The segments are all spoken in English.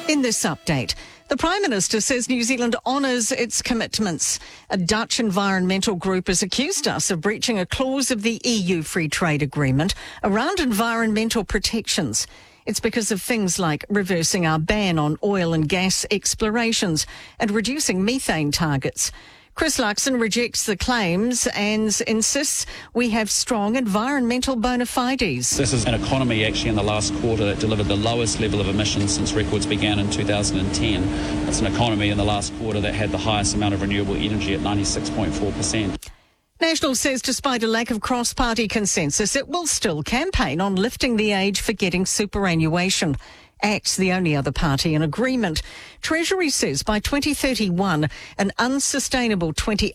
In this update, the Prime Minister says New Zealand honours its commitments. A Dutch environmental group has accused us of breaching a clause of the EU Free Trade Agreement around environmental protections. It's because of things like reversing our ban on oil and gas explorations and reducing methane targets. Chris Luxon rejects the claims and insists we have strong environmental bona fides. This is an economy actually in the last quarter that delivered the lowest level of emissions since records began in 2010. It's an economy in the last quarter that had the highest amount of renewable energy at 96.4%. National says despite a lack of cross-party consensus, it will still campaign on lifting the age for getting superannuation. ACT's the only other party in agreement. Treasury says by 2031, an unsustainable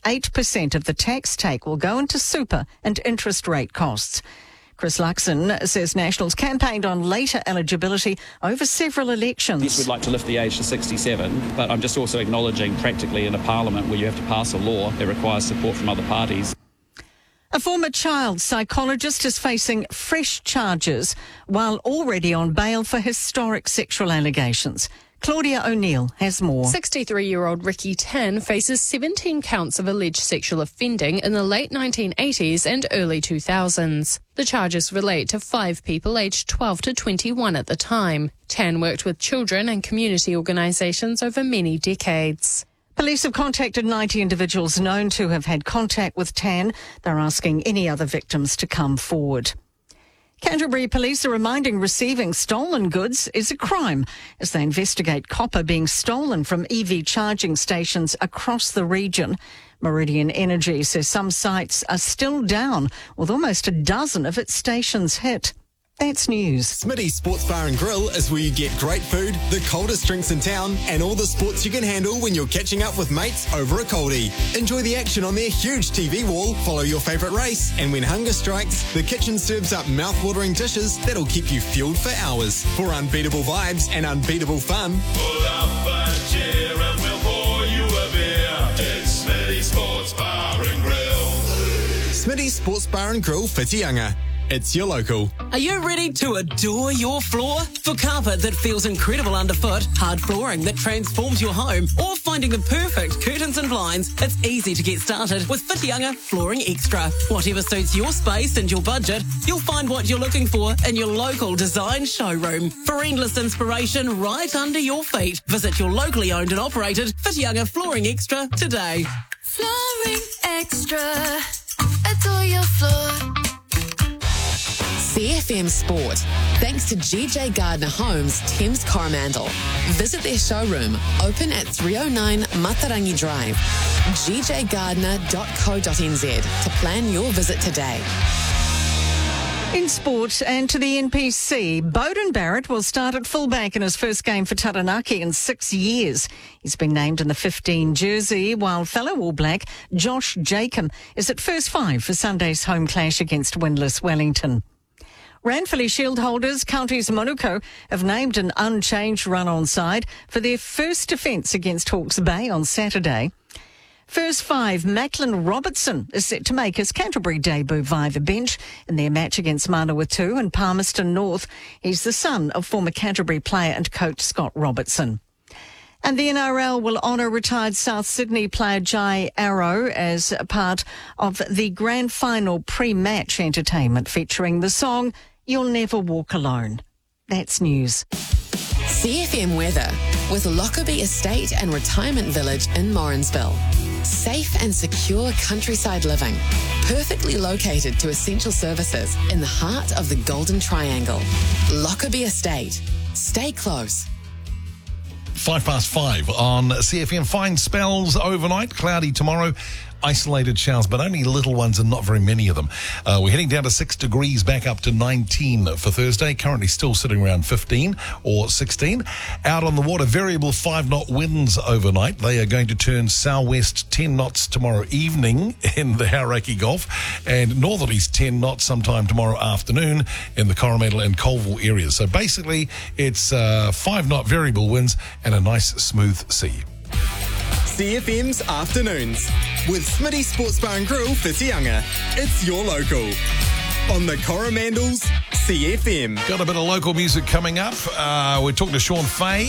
28% of the tax take will go into super and interest rate costs. Chris Luxon says Nationals campaigned on later eligibility over several elections. Yes, we'd like to lift the age to 67, but I'm just also acknowledging practically in a parliament where you have to pass a law that requires support from other parties. A former child psychologist is facing fresh charges while already on bail for historic sexual allegations. Claudia O'Neill has more. 63-year-old Ricky Tan faces 17 counts of alleged sexual offending in the late 1980s and early 2000s. The charges relate to 5 people aged 12 to 21 at the time. Tan worked with children and community organisations over many decades. Police have contacted 90 individuals known to have had contact with Tan. They're asking any other victims to come forward. Canterbury police are reminding receiving stolen goods is a crime as they investigate copper being stolen from EV charging stations across the region. Meridian Energy says some sites are still down with almost a dozen of its stations hit. That's news. Smitty's Sports Bar and Grill is where you get great food, the coldest drinks in town, and all the sports you can handle when you're catching up with mates over a coldie. Enjoy the action on their huge TV wall, follow your favourite race, and when hunger strikes, the kitchen serves up mouth-watering dishes that'll keep you fueled for hours. For unbeatable vibes and unbeatable fun, pull up a chair and we'll pour you a beer. It's Smitty's Sports Bar and Grill. Smitty's Sports Bar and Grill, Whitianga. It's your local. Are you ready to adore your floor? For carpet that feels incredible underfoot, hard flooring that transforms your home, or finding the perfect curtains and blinds, it's easy to get started with Whitianga Flooring Extra. Whatever suits your space and your budget, you'll find what you're looking for in your local design showroom. For endless inspiration right under your feet, visit your locally owned and operated Whitianga Flooring Extra today. Flooring Extra. Adore your floor. CFM Sport. Thanks to GJ Gardner Homes, Thames Coromandel. Visit their showroom, open at 309 Matarangi Drive. gjgardner.co.nz to plan your visit today. In sport and to the NPC, Beauden Barrett will start at fullback in his first game for Taranaki in 6 years. He's been named in the 15 jersey, while fellow All Black Josh Jacob is at first 5 for Sunday's home clash against winless Wellington. Ranfurly Shield holders Counties Manuko have named an unchanged run-on side for their first defence against Hawke's Bay on Saturday. First 5, Macklin Robertson is set to make his Canterbury debut via the bench in their match against Manawatu and Palmerston North. He's the son of former Canterbury player and coach Scott Robertson. And the NRL will honour retired South Sydney player Jai Arrow as a part of the grand final pre-match entertainment featuring the song You'll Never Walk Alone. That's news. CFM weather with Lockerbie Estate and Retirement Village in Morrinsville. Safe and secure countryside living. Perfectly located to essential services in the heart of the Golden Triangle. Lockerbie Estate. Stay close. 5:05 on CFM. Fine spells overnight, cloudy tomorrow. Isolated showers, but only little ones and not very many of them. We're heading down to 6 degrees, back up to 19 for Thursday. Currently still sitting around 15 or 16. Out on the water, variable 5-knot winds overnight. They are going to turn southwest 10 knots tomorrow evening in the Hauraki Gulf, and northerlies 10 knots sometime tomorrow afternoon in the Coromandel and Colville areas. So basically, it's 5-knot variable winds and a nice smooth sea. CFM's Afternoons with Smitty Sports Bar and Grill, Whitianga. It's your local. On the Coromandel's CFM. Got a bit of local music coming up. We're talking to Sean Fay